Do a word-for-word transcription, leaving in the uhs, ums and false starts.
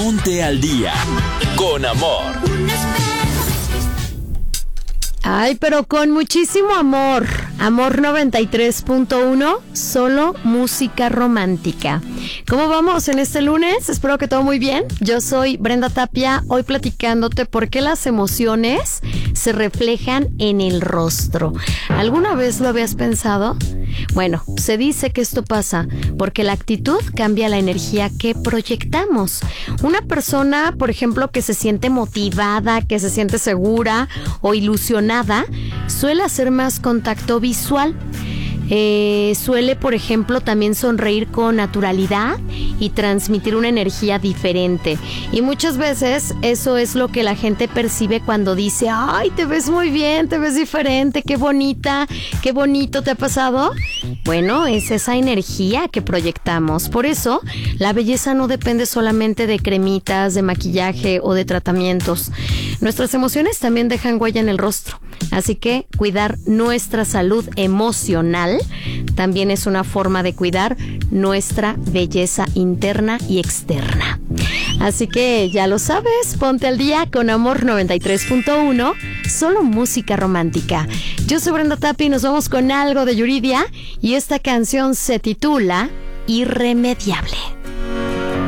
Ponte al día con Amor. Ay, pero con muchísimo amor. Amor noventa y tres punto uno, solo música romántica. ¿Cómo vamos en este lunes? Espero que todo muy bien. Yo soy Brenda Tapia, hoy platicándote por qué las emociones se reflejan en el rostro. ¿Alguna vez lo habías pensado? Bueno, se dice que esto pasa porque la actitud cambia la energía que proyectamos. Una persona, por ejemplo, que se siente motivada, que se siente segura o ilusionada, suele hacer más contacto visual. Eh, suele, por ejemplo, también sonreír con naturalidad y transmitir una energía diferente. Y muchas veces eso es lo que la gente percibe cuando dice: ¡ay, te ves muy bien, te ves diferente, qué bonita, qué bonito te ha pasado! Bueno, es esa energía que proyectamos. Por eso, la belleza no depende solamente de cremitas, de maquillaje o de tratamientos. Nuestras emociones también dejan huella en el rostro. Así que cuidar nuestra salud emocional también es una forma de cuidar nuestra belleza interna y externa. Así que ya lo sabes, ponte al día con Amor noventa y tres punto uno, solo música romántica. Yo soy Brenda Tapia y nos vamos con algo de Yuridia y esta canción se titula Irremediable.